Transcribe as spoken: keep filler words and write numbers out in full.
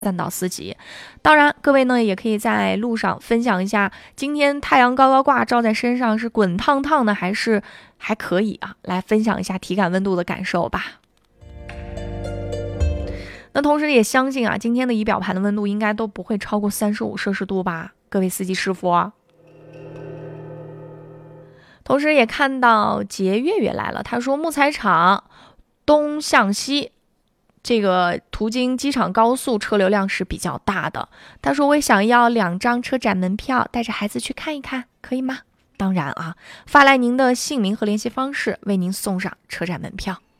赞到司机。当然各位呢也可以在路上分享一下今天太阳高高挂照在身上是滚烫烫的还是还可以啊，来分享一下体感温度的感受吧。那同时也相信啊，今天的仪表盘的温度应该都不会超过三十五摄氏度吧，各位司机师傅啊。同时也看到杰月月来了，他说木材厂东向西这个途经机场高速车流量是比较大的，他说我也想要两张车展门票，带着孩子去看一看，可以吗？当然啊，发来您的姓名和联系方式，为您送上车展门票。